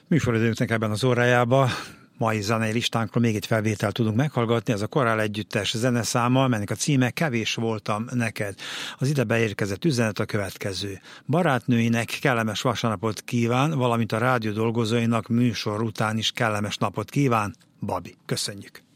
Műsoridőnknek ebben az órájában mai zenei listánkról még egy felvételt tudunk meghallgatni, ez a Korál együttes zeneszáma, melynek a címe Kevés voltam neked. Az ide beérkezett üzenet a következő. Barátnőinek kellemes vasárnapot kíván, valamint a rádió dolgozóinak műsor után is kellemes napot kíván. Babi, köszönjük!